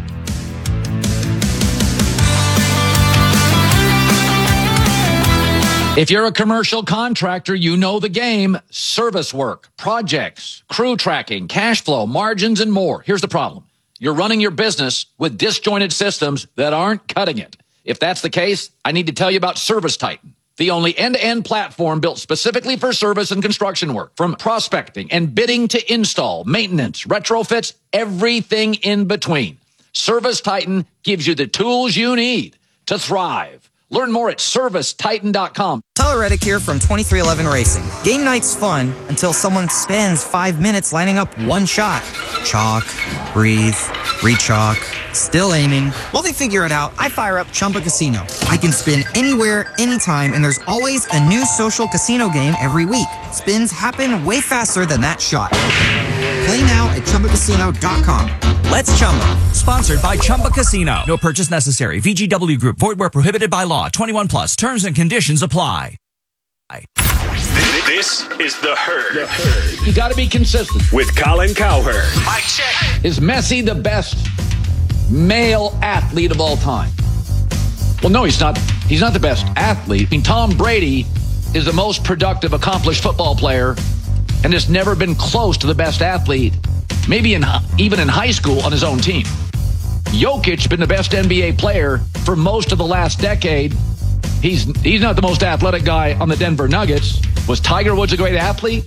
If you're a commercial contractor, you know the game. Service work, projects, crew tracking, cash flow, margins, and more. Here's the problem. You're running your business with disjointed systems that aren't cutting it. If that's the case, I need to tell you about Service Titan, the only end-to-end platform built specifically for service and construction work. From prospecting and bidding to install, maintenance, retrofits, everything in between. Service Titan gives you the tools you need to thrive. Learn more at ServiceTitan.com. Tyler Reddick here from 2311 Racing. Game night's fun until someone spends 5 minutes lining up one shot. Chalk, breathe, re-chalk, still aiming. While they figure it out, I fire up Chumba Casino. I can spin anywhere, anytime, and there's always a new social casino game every week. Spins happen way faster than that shot. Play now at ChumbaCasino.com. Let's Chumba. Sponsored by Chumba Casino. No purchase necessary. VGW Group. Void where prohibited by law. 21 plus. Terms and conditions apply. This is The Herd. You got to be consistent. With Colin Cowherd. Mic check. Is Messi the best male athlete of all time? Well, no, he's not. He's not the best athlete. I mean, Tom Brady is the most productive, accomplished football player and has never been close to the best athlete, maybe even in high school on his own team. Jokic been the best NBA player for most of the last decade. He's not the most athletic guy on the Denver Nuggets. Was Tiger Woods a great athlete?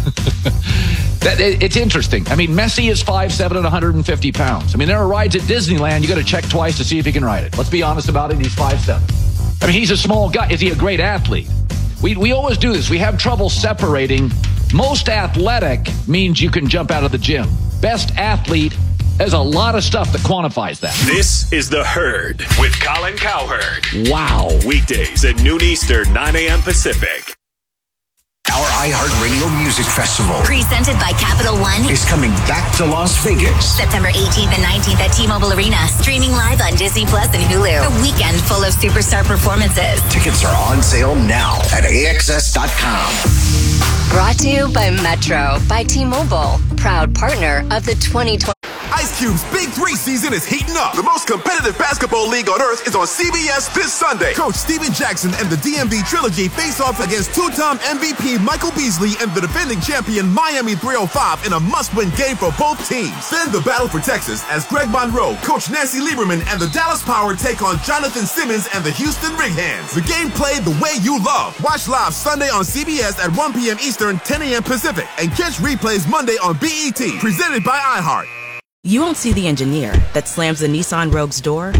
It's interesting. I mean, Messi is 5'7" and 150 pounds. I mean, there are rides at Disneyland you got to check twice to see if he can ride it. Let's be honest about it. He's 5'7". I mean, he's a small guy. Is he a great athlete? We always do this. We have trouble separating. Most athletic means you can jump out of the gym. Best athlete, there's a lot of stuff that quantifies that. This is The Herd with Colin Cowherd. Wow. Weekdays at noon Eastern, 9 a.m. Pacific. Our iHeartRadio Music Festival, presented by Capital One, is coming back to Las Vegas. September 18th and 19th at T-Mobile Arena. Streaming live on Disney Plus and Hulu. A weekend full of superstar performances. Tickets are on sale now at AXS.com. Brought to you by Metro by T-Mobile. Proud partner of the 2020. Ice Cube's Big 3 season is heating up. The most competitive basketball league on earth is on CBS this Sunday. Coach Steven Jackson and the DMV Trilogy face off against two-time MVP Michael Beasley and the defending champion Miami 305 in a must-win game for both teams. Then the battle for Texas as Greg Monroe, Coach Nancy Lieberman, and the Dallas Power take on Jonathan Simmons and the Houston Rig Hands. The game played the way you love. Watch live Sunday on CBS at 1 p.m. Eastern, 10 a.m. Pacific, and catch replays Monday on BET, presented by iHeart. You won't see the engineer that slams the Nissan Rogue's door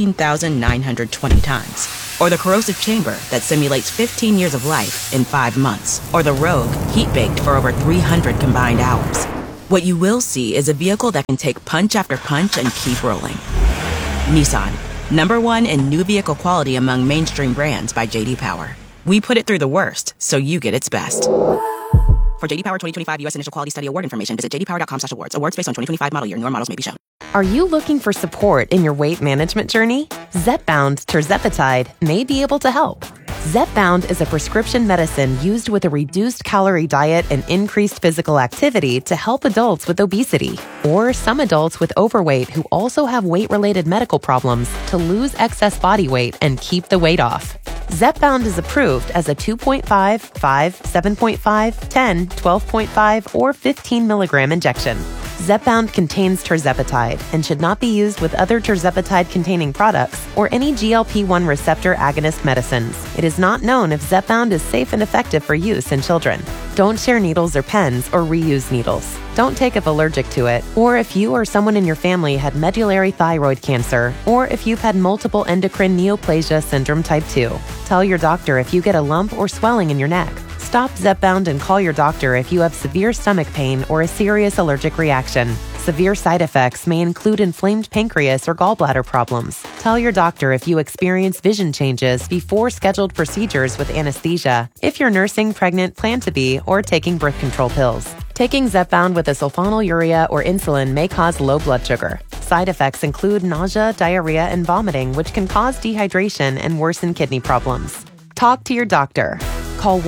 13,920 times. Or the corrosive chamber that simulates 15 years of life in 5 months. Or the Rogue heat-baked for over 300 combined hours. What you will see is a vehicle that can take punch after punch and keep rolling. Nissan, #1 in new vehicle quality among mainstream brands by J.D. Power. We put it through the worst, so you get its best. For J.D. Power 2025 U.S. Initial Quality Study Award information, visit jdpower.com/awards. Awards based on 2025 model year. Newer models may be shown. Are you looking for support in your weight management journey? Zepbound tirzepatide may be able to help. Zepbound is a prescription medicine used with a reduced calorie diet and increased physical activity to help adults with obesity or some adults with overweight who also have weight-related medical problems to lose excess body weight and keep the weight off. Zepbound is approved as a 2.5, 5, 7.5, 10, 12.5, or 15 milligram injection. Zepbound contains tirzepatide and should not be used with other tirzepatide-containing products or any GLP-1 receptor agonist medicines. It is not known if Zepbound is safe and effective for use in children. Don't share needles or pens or reuse needles. Don't take if allergic to it, or if you or someone in your family had medullary thyroid cancer, or if you've had multiple endocrine neoplasia syndrome type 2. Tell your doctor if you get a lump or swelling in your neck. Stop Zepbound and call your doctor if you have severe stomach pain or a serious allergic reaction. Severe side effects may include inflamed pancreas or gallbladder problems. Tell your doctor if you experience vision changes before scheduled procedures with anesthesia, if you're nursing, pregnant, plan to be, or taking birth control pills. Taking Zepbound with a sulfonylurea or insulin may cause low blood sugar. Side effects include nausea, diarrhea, and vomiting, which can cause dehydration and worsen kidney problems. Talk to your doctor. Call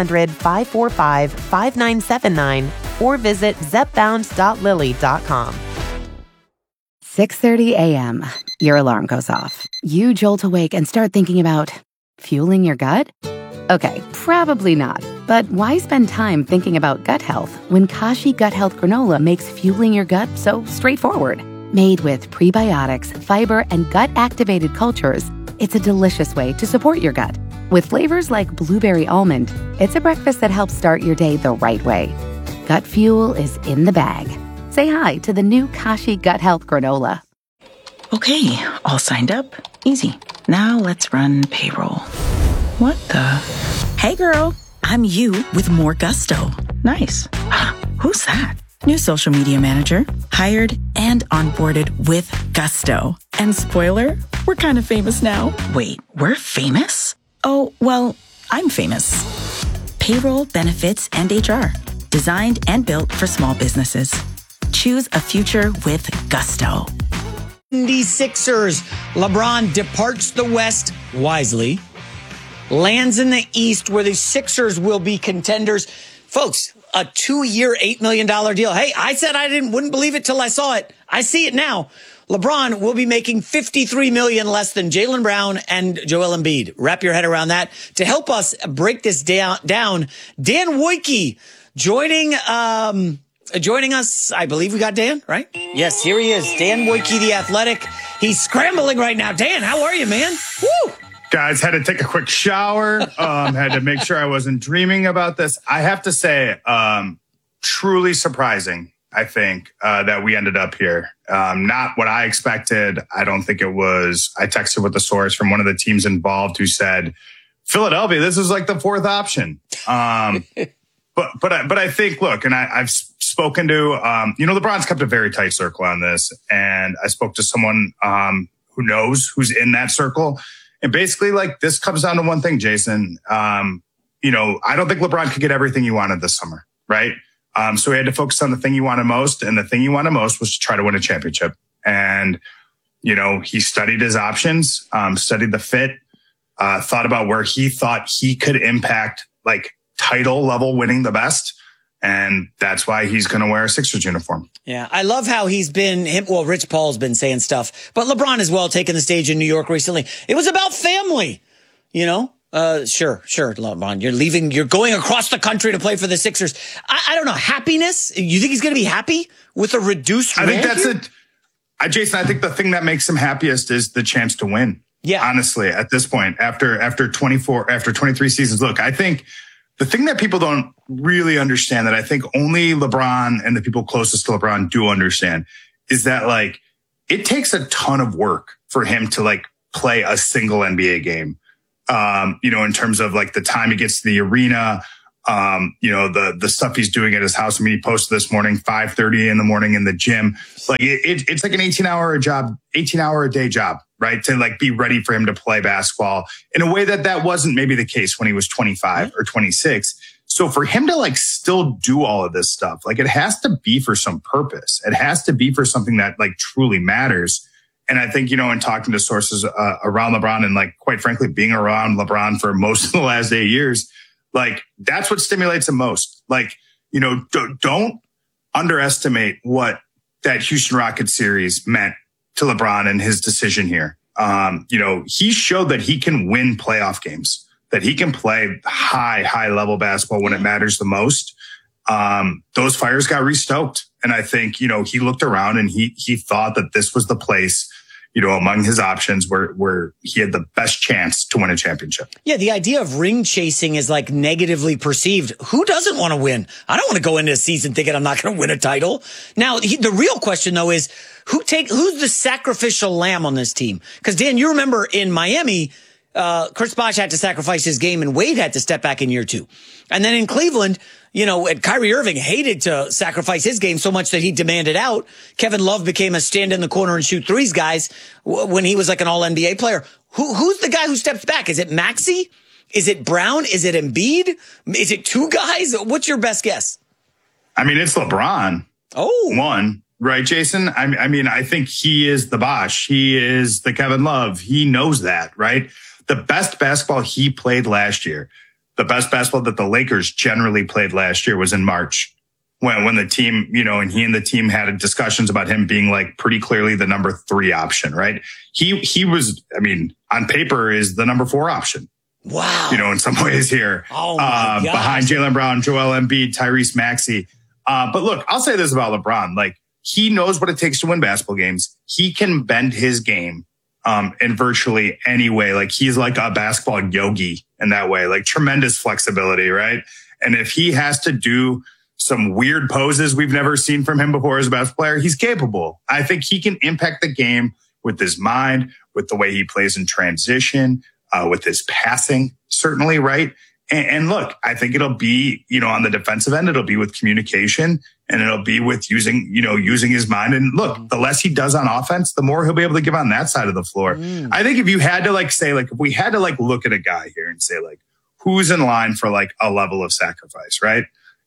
1-800-545-5979 or visit zepbound.lilly.com. 6:30 a.m. Your alarm goes off. You jolt awake and start thinking about fueling your gut? Okay, probably not. But why spend time thinking about gut health when Kashi Gut Health Granola makes fueling your gut so straightforward? Made with prebiotics, fiber, and gut-activated cultures, it's a delicious way to support your gut. With flavors like blueberry almond, it's a breakfast that helps start your day the right way. Gut fuel is in the bag. Say hi to the new Kashi Gut Health Granola. Okay, all signed up. Easy. Now let's run payroll. What the? Hey girl, I'm you with more gusto. Nice. Who's that? New social media manager, hired and onboarded with gusto. And spoiler, we're kind of famous now. Wait, we're famous? Oh, well, I'm famous. Payroll, benefits, and HR. Designed and built for small businesses. Choose a future with gusto. 76ers. LeBron departs the West wisely, lands in the East where the Sixers will be contenders. Folks, a 2-year, $8 million deal. Hey, I said I wouldn't believe it till I saw it. I see it now. LeBron will be making $53 million less than Jaylen Brown and Joel Embiid. Wrap your head around that. To help us break this down, Dan Wojcicki joining us. I believe we got Dan, right? Yes, here he is. Dan Wojcicki, The Athletic. He's scrambling right now. Dan, how are you, man? Woo! Guys, had to take a quick shower. Had to make sure I wasn't dreaming about this. I have to say, truly surprising, I think, that we ended up here. Not what I expected. I don't think it was. I texted with the source from one of the teams involved who said, Philadelphia, this is like the fourth option. But I think, look, and I've spoken to, LeBron's kept a very tight circle on this. And I spoke to someone who knows, who's in that circle. And basically, like, this comes down to one thing, Jason. I don't think LeBron could get everything he wanted this summer, right? So he had to focus on the thing he wanted most. And the thing he wanted most was to try to win a championship. And, he studied his options, studied the fit, thought about where he thought he could impact like title level winning the best. And that's why he's going to wear a Sixers uniform. Yeah, I love how he's been, Rich Paul's been saying stuff, but LeBron as well, taking the stage in New York recently. It was about family, Sure, LeBron, you're going across the country to play for the Sixers. I don't know, happiness? You think he's going to be happy with a reduced I think that's here? it. Jason, I think the thing that makes him happiest is the chance to win. Yeah. Honestly, at this point, after 23 seasons, look, I think the thing that people don't really understand, that I think only LeBron and the people closest to LeBron do understand, is that like it takes a ton of work for him to like play a single NBA game. In terms of like the time he gets to the arena, the stuff he's doing at his house. I mean, he posted this morning, 5:30 in the morning in the gym. Like it's like an 18-hour a day job, right? To like be ready for him to play basketball in a way that wasn't maybe the case when he was 25 or 26. So for him to like still do all of this stuff, like it has to be for some purpose. It has to be for something that like truly matters. And I think, in talking to sources around LeBron and like, quite frankly, being around LeBron for most of the last 8 years, like that's what stimulates him most. Like, don't underestimate what that Houston Rockets series meant to LeBron and his decision here. He showed that he can win playoff games, that he can play high level basketball when it matters the most. Those fires got restoked. And I think, he looked around and he thought that this was the place, among his options where he had the best chance to win a championship. Yeah, the idea of ring chasing is like negatively perceived. Who doesn't want to win? I don't want to go into a season thinking I'm not going to win a title. Now, the real question though is who's the sacrificial lamb on this team? Because Dan, you remember in Miami, Chris Bosh had to sacrifice his game and Wade had to step back in year 2. And then in Cleveland, and Kyrie Irving hated to sacrifice his game so much that he demanded out. Kevin Love became a stand in the corner and shoot threes guys when he was like an all NBA player. Who's the guy who steps back? Is it Maxey? Is it Brown? Is it Embiid? Is it 2 guys? What's your best guess? I mean, it's LeBron. Oh, one, right, Jason? I mean, I think he is the Bosh. He is the Kevin Love. He knows that, right? The best basketball he played last year, the best basketball that the Lakers generally played last year, was in March when the team, and he and the team had discussions about him being like pretty clearly the number 3 option, right? He was, I mean, on paper is the number 4 option. Wow. In some ways here, behind Jaylen Brown, Joel Embiid, Tyrese Maxey. But look, I'll say this about LeBron. Like, he knows what it takes to win basketball games. He can bend his game in virtually any way. Like, he's like a basketball yogi in that way, like tremendous flexibility, right? And if he has to do some weird poses we've never seen from him before as a basketball player, he's capable. I think he can impact the game with his mind, with the way he plays in transition, with his passing, certainly, right? And look, I think it'll be, on the defensive end, it'll be with communication and it'll be with using his mind. And look, the less he does on offense, the more he'll be able to give on that side of the floor. I think if you had to if we had to look at a guy here and say who's in line for a level of sacrifice, right?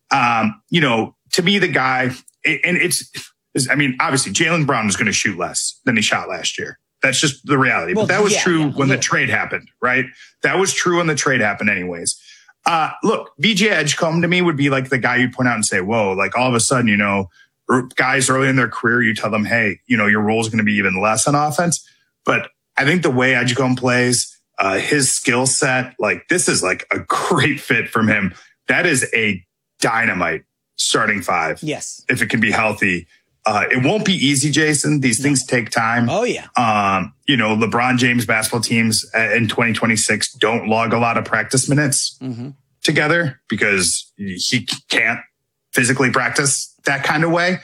To be the guy, and obviously Jaylen Brown is going to shoot less than he shot last year. That's just the reality. But that was true when the trade happened, right? That was true when the trade happened anyways. Look, VJ Edgecombe to me would be like the guy you'd point out and say, whoa, like all of a sudden, guys early in their career, you tell them, hey, your role is going to be even less on offense. But I think the way Edgecombe plays, his skill set, this is a great fit from him. That is a dynamite starting 5. Yes. If it can be healthy. It won't be easy, Jason. These things take time. Oh, yeah. LeBron James basketball teams in 2026 don't log a lot of practice minutes together because he can't physically practice that kind of way.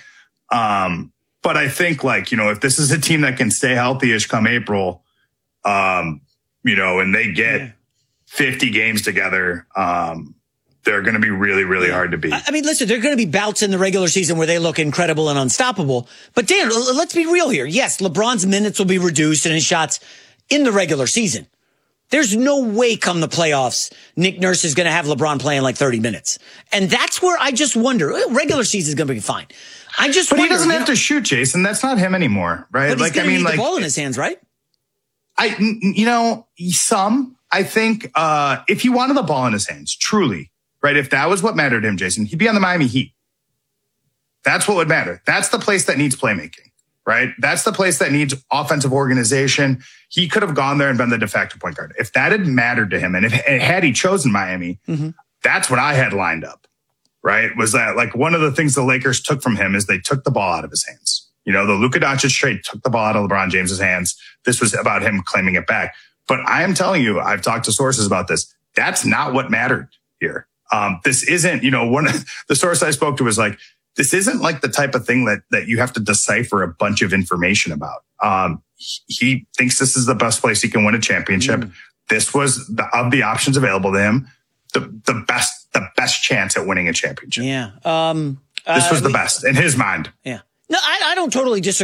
But I think if this is a team that can stay healthy-ish come April, and they get 50 games together, they're going to be really, really hard to beat. I mean, listen, there are going to be bouts in the regular season where they look incredible and unstoppable. But Dan, let's be real here. Yes, LeBron's minutes will be reduced and his shots in the regular season. There's no way come the playoffs, Nick Nurse is going to have LeBron playing like 30 minutes. And that's where I just wonder. Regular season is going to be fine. I just But wonder, he doesn't have to shoot, Jason. That's not him anymore, right? But he's going to need the ball in his hands, right? I think if he wanted the ball in his hands, truly, right? If that was what mattered to him, Jason, he'd be on the Miami Heat. That's what would matter. That's the place that needs playmaking, right? That's the place that needs offensive organization. He could have gone there and been the de facto point guard. If that had mattered to him, and had he chosen Miami, that's what I had lined up, right? Was that like one of the things the Lakers took from him is they took the ball out of his hands. You know, the Luka Doncic trade took the ball out of LeBron James's hands. This was about him claiming it back. But I am telling you, I've talked to sources about this. That's not what mattered here. This isn't, one of the source I spoke to was like, this isn't like the type of thing that you have to decipher a bunch of information about. He thinks this is the best place he can win a championship. This was of the options available to him, the best chance at winning a championship. Yeah. This was the best in his mind. Yeah. No, I don't totally disagree.